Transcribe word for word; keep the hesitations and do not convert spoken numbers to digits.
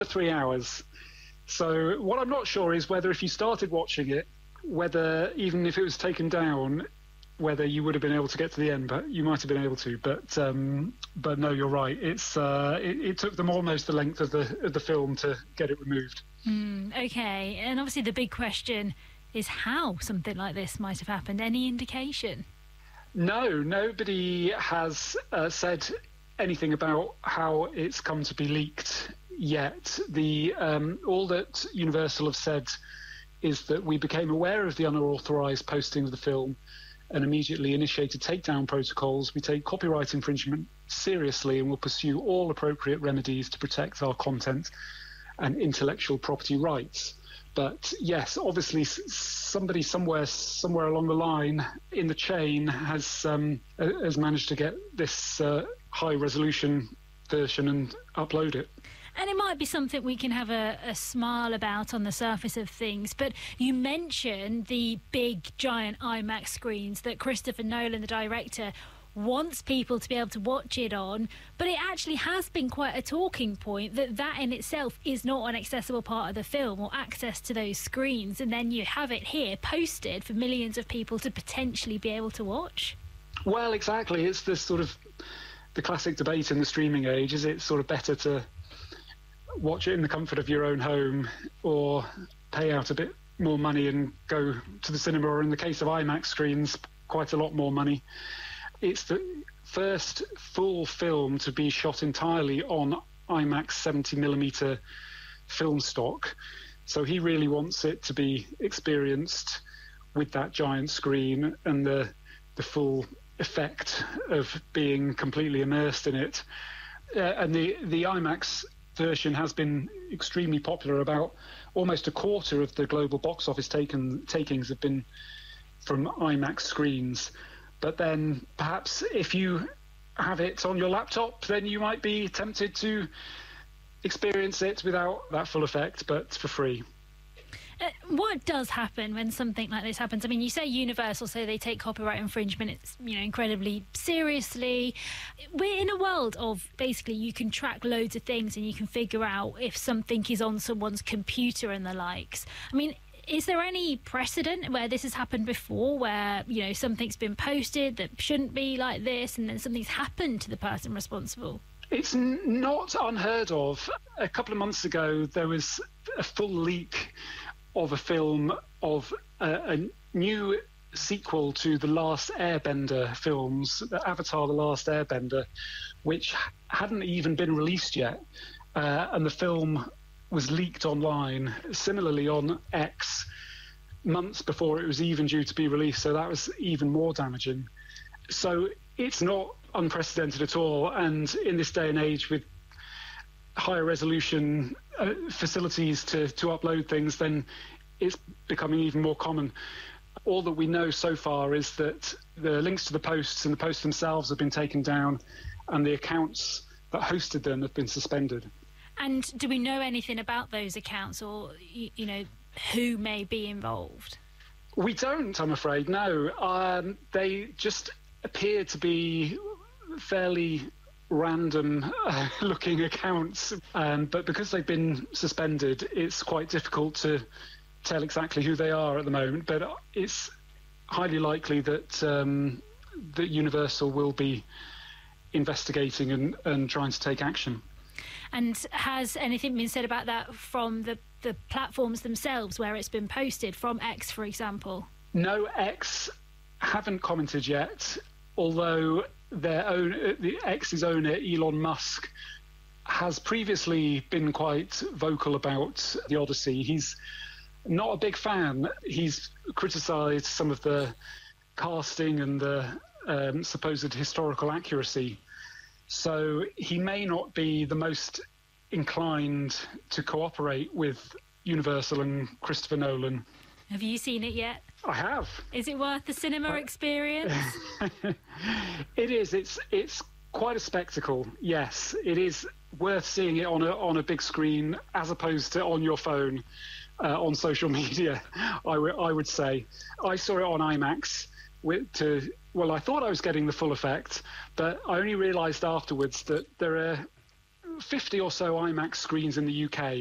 three hours. So what I'm not sure is whether if you started watching it, whether even if it was taken down, whether you would have been able to get to the end, but you might have been able to. But um, but no, you're right. It's uh, it, it took them almost the length of the of the film to get it removed. Mm, okay, and obviously the big question is how something like this might have happened. Any indication? No, nobody has uh, said anything about how it's come to be leaked yet. The um, all that Universal have said is that we became aware of the unauthorised posting of the film and immediately initiated takedown protocols. We take copyright infringement seriously and will pursue all appropriate remedies to protect our content and intellectual property rights. But yes, obviously somebody somewhere somewhere along the line in the chain has um, has managed to get this uh, high resolution version and upload it. And it might be something we can have a, a smile about on the surface of things, but you mentioned the big, giant IMAX screens that Christopher Nolan, the director, wants people to be able to watch it on, but it actually has been quite a talking point that that in itself is not an accessible part of the film, or access to those screens, and then you have it here posted for millions of people to potentially be able to watch. Well, exactly. It's this sort of the classic debate in the streaming age. Is it sort of better to watch it in the comfort of your own home, or pay out a bit more money and go to the cinema, or in the case of IMAX screens, quite a lot more money? It's the first full film to be shot entirely on IMAX seventy millimeter film stock, so he really wants it to be experienced with that giant screen and the the full effect of being completely immersed in it. Uh, and the the IMAX version has been extremely popular. About almost a quarter of the global box office taken takings have been from IMAX screens. But then perhaps if you have it on your laptop, then you might be tempted to experience it without that full effect, but for free. Uh, what does happen when something like this happens? I mean, you say Universal say they take copyright infringement, it's, you know, incredibly seriously. We're in a world of basically you can track loads of things and you can figure out if something is on someone's computer and the likes. I mean, is there any precedent where this has happened before, where, you know, something's been posted that shouldn't be like this and then something's happened to the person responsible? It's n- not unheard of. A couple of months ago, there was a full leak of a film of a, a new sequel to the Last Airbender films, Avatar: The Last Airbender, which hadn't even been released yet. Uh, and the film was leaked online, similarly on X, months before it was even due to be released, so that was even more damaging. So it's not unprecedented at all, and in this day and age with higher resolution uh, facilities to, to upload things, then it's becoming even more common. All that we know so far is that the links to the posts and the posts themselves have been taken down, and the accounts that hosted them have been suspended. And do we know anything about those accounts, or, you know, who may be involved? We don't, I'm afraid, no. Um, they just appear to be fairly random uh, looking accounts, um, but because they've been suspended, it's quite difficult to tell exactly who they are at the moment. But it's highly likely that um, that Universal will be investigating and, and trying to take action. And has anything been said about that from the, the platforms themselves where it's been posted, from X, for example? No, X haven't commented yet, although their own, the X's owner, Elon Musk, has previously been quite vocal about the Odyssey. He's not a big fan. He's criticised some of the casting and the um, supposed historical accuracy. So he may not be the most inclined to cooperate with Universal and Christopher Nolan. Have you seen it yet? I have. Is it worth the cinema experience? It is. It's it's quite a spectacle. Yes, it is worth seeing it on a on a big screen as opposed to on your phone, uh, on social media. I, w- I would say I saw it on IMAX. With, to well, I thought I was getting the full effect, but I only realised afterwards that there are fifty or so IMAX screens in the U K